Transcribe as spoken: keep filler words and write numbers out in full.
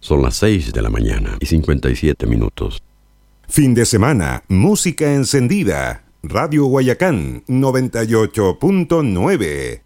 Son las seis de la mañana y cincuenta y siete minutos. Fin de semana, música encendida. Radio Guayacán noventa y ocho punto nueve.